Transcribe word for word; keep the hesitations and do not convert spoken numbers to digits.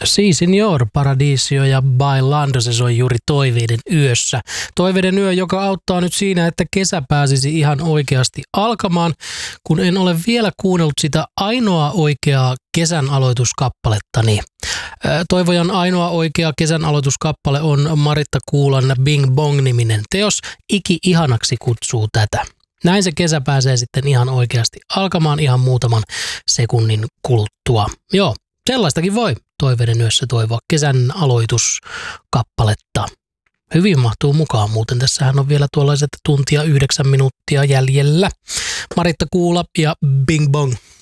Si Signor, Paradiso ja Bailando, se soi juuri Toiveiden yössä. Toiveiden yö, joka auttaa nyt siinä, että kesä pääsisi ihan oikeasti alkamaan, kun en ole vielä kuunnellut sitä ainoa oikeaa kesän aloituskappalettani. Toivojan ainoa oikea kesän aloituskappale on Maritta Kuulan Bing Bong-niminen teos. Iki ihanaksi kutsuu tätä. Näin se kesä pääsee sitten ihan oikeasti alkamaan ihan muutaman sekunnin kuluttua. Joo, sellaistakin voi Toiveiden yössä toivoa kesän aloituskappaletta. Hyvin mahtuu mukaan, muuten tässähän on vielä tuollaiset tuntia yhdeksän minuuttia jäljellä. Maritta Kuula ja Bing Bong.